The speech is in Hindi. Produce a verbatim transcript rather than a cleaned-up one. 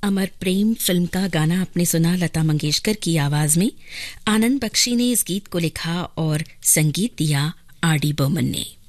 अमर प्रेम फिल्म का गाना आपने सुना लता मंगेशकर की आवाज में। आनंद बख्शी ने इस गीत को लिखा और संगीत दिया आर डी बर्मन ने।